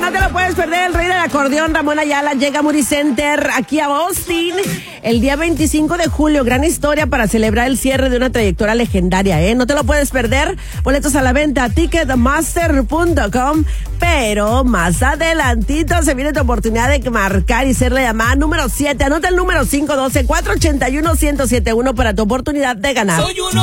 no te lo puedes perder. El rey del acordeón, Ramón Ayala, llega a Moody Center aquí a Austin el día 25 de julio. Gran historia para celebrar el cierre de una trayectoria legendaria, ¿eh? No te lo puedes perder. Boletos a la venta, ticketmaster.com. Pero más adelantito se viene tu oportunidad de marcar y ser la llamada número 7. Anota el número 512-481-1071 para tu oportunidad de ganar.